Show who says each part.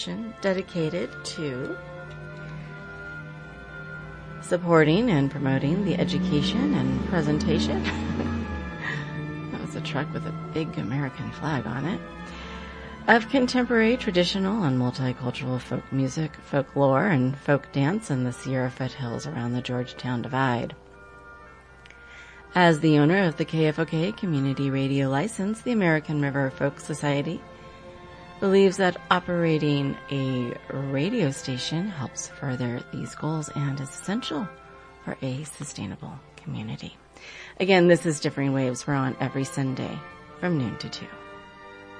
Speaker 1: dedicated to supporting and promoting the education and presentation. That was a truck with a big American flag on it. Of contemporary, traditional, and multicultural folk music, folklore, and folk dance in the Sierra foothills around the Georgetown Divide. As the owner of the KFOK Community Radio License, the American River Folk Society believes that operating a radio station helps further these goals and is essential for a sustainable community. Again, this is Differing Waves. We're on every Sunday from noon to 2.